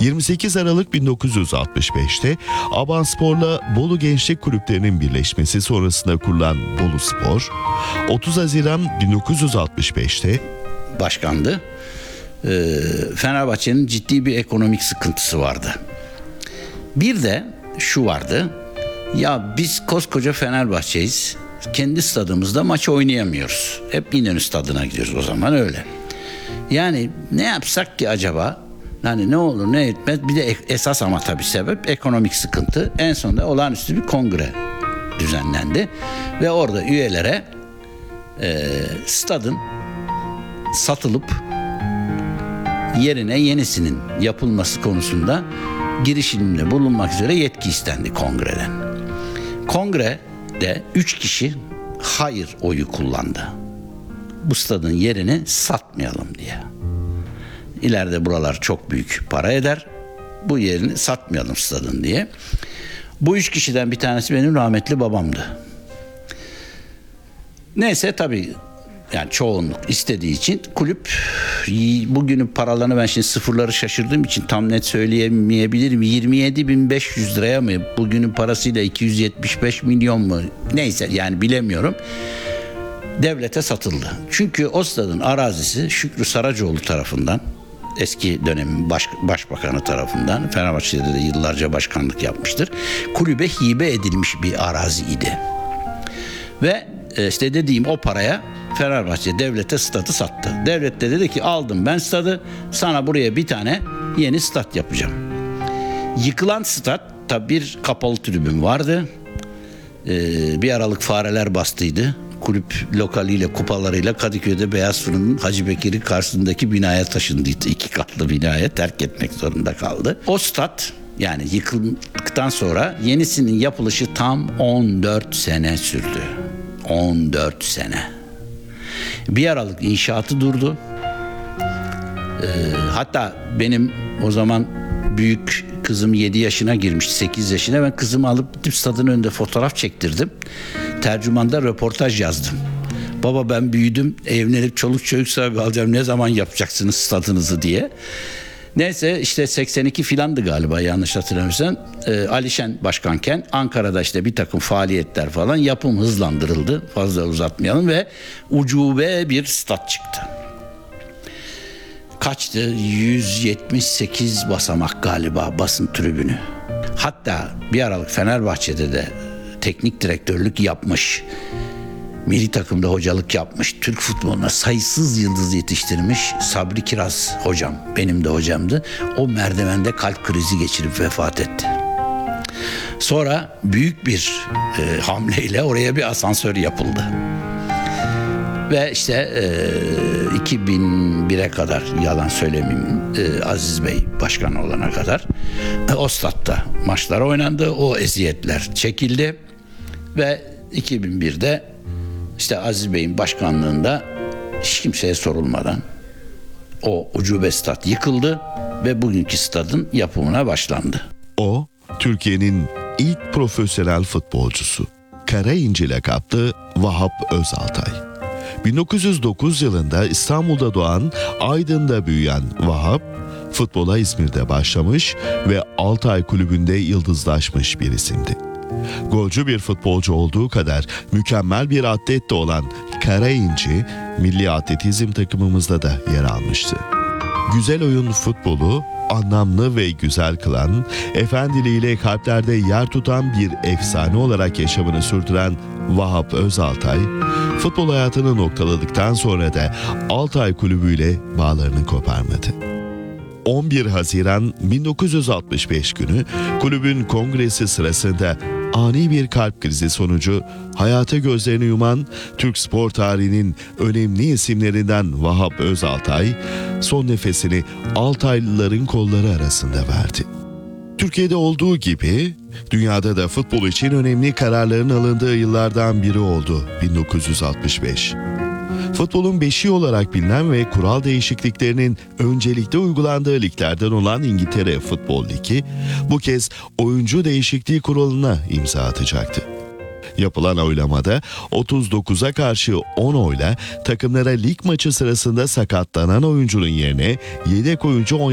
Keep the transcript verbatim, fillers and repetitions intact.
yirmi sekiz Aralık bin dokuz yüz altmış beşte Abanspor'la Bolu Gençlik Kulüplerinin birleşmesi sonrasında kurulan Bolu Spor, otuz Haziran bin dokuz yüz altmış beşte başkandı. Ee, Fenerbahçe'nin ciddi bir ekonomik sıkıntısı vardı. Bir de şu vardı. Ya biz koskoca Fenerbahçe'yiz. Kendi stadımızda maç oynayamıyoruz. Hep İnönü stadına gidiyoruz, o zaman öyle. Yani ne yapsak ki acaba? Hani ne olur ne etmez. Bir de esas ama tabii sebep ekonomik sıkıntı. En sonunda olağanüstü bir kongre düzenlendi. Ve orada üyelere e, stadın satılıp yerine yenisinin yapılması konusunda girişimde bulunmak üzere yetki istendi kongreden. Kongrede üç kişi hayır oyu kullandı. Bu stadın yerini satmayalım diye. İleride buralar çok büyük para eder. Bu yerini satmayalım stadın diye. Bu üç kişiden bir tanesi benim rahmetli babamdı. Neyse tabii yani çoğunluk istediği için kulüp, bugünün paralarını ben şimdi sıfırları şaşırdığım için tam net söyleyemeyebilirim. yirmi yedi bin beş yüz liraya mı? Bugünün parasıyla iki yüz yetmiş beş milyon mu? Neyse yani bilemiyorum. Devlete satıldı. Çünkü o stadın arazisi Şükrü Saracoğlu tarafından, eski dönemin baş, başbakanı tarafından, Fenerbahçe'de de yıllarca başkanlık yapmıştır, kulübe hibe edilmiş bir arazi idi. Ve işte dediğim o paraya Fenerbahçe devlete stadı sattı. Devlet de dedi ki aldım ben stadı, sana buraya bir tane yeni stat yapacağım. Yıkılan stat, tabi bir kapalı tribün vardı. Ee, bir aralık fareler bastıydı. Kulüp lokaliyle, kupalarıyla Kadıköy'de Beyaz Fırın'ın Hacı Bekir'in karşısındaki binaya taşındıydı. İki katlı binaya terk etmek zorunda kaldı. O stat, yani yıkıldıktan sonra yenisinin yapılışı tam on dört sene sürdü. on dört sene. Bir aralık inşaatı durdu. Ee, hatta benim o zaman büyük kızım yedi yaşına girmiş, sekiz yaşına. Ben kızımı alıp gidip stadın önünde fotoğraf çektirdim. Tercümanda röportaj yazdım. Baba ben büyüdüm, evlenip çoluk çocuk sahibi alacağım, ne zaman yapacaksınız stadınızı diye. Neyse işte seksen iki filandı galiba, yanlış hatırlamıyorsam. Ee, Alişen başkanken Ankara'da işte bir takım faaliyetler falan, yapım hızlandırıldı. Fazla uzatmayalım ve ucube bir stat çıktı. Kaçtı? yüz yetmiş sekiz basamak galiba basın tribünü. Hatta bir aralık Fenerbahçe'de de teknik direktörlük yapmış, milli takımda hocalık yapmış, Türk futboluna sayısız yıldız yetiştirmiş Sabri Kiraz hocam, benim de hocamdı. O merdivende kalp krizi geçirip vefat etti. Sonra büyük bir e, hamleyle oraya bir asansör yapıldı. Ve işte e, iki bin bire kadar, yalan söylemeyeyim, e, Aziz Bey başkan olana kadar e, o statta maçlar oynandı. O eziyetler çekildi ve iki bin birde işte Aziz Bey'in başkanlığında hiç kimseye sorulmadan o ucube stat yıkıldı ve bugünkü stadın yapımına başlandı. O, Türkiye'nin ilk profesyonel futbolcusu. Karainci lakaplı Vahap Özaltay. bin dokuz yüz dokuz yılında İstanbul'da doğan, Aydın'da büyüyen Vahap, futbola İzmir'de başlamış ve Altay Kulübü'nde yıldızlaşmış bir isimdi. Golcü bir futbolcu olduğu kadar mükemmel bir atlet de olan Karainci, milli atletizm takımımızda da yer almıştı. Güzel oyun futbolu anlamlı ve güzel kılan, efendiliğiyle kalplerde yer tutan bir efsane olarak yaşamını sürdüren Vahap Özaltay, futbol hayatını noktaladıktan sonra da Altay Kulübü ile bağlarını koparmadı. on bir Haziran bin dokuz yüz altmış beş günü kulübün kongresi sırasında ani bir kalp krizi sonucu hayata gözlerini yuman Türk spor tarihinin önemli isimlerinden Vahap Özaltay, son nefesini Altaylıların kolları arasında verdi. Türkiye'de olduğu gibi dünyada da futbol için önemli kararların alındığı yıllardan biri oldu bin dokuz yüz altmış beş. Futbolun beşiği olarak bilinen ve kural değişikliklerinin öncelikle uygulandığı liglerden olan İngiltere Futbol Ligi bu kez oyuncu değişikliği kuralına imza atacaktı. Yapılan oylamada otuz dokuza karşı on oyla takımlara lig maçı sırasında sakatlanan oyuncunun yerine yedek oyuncu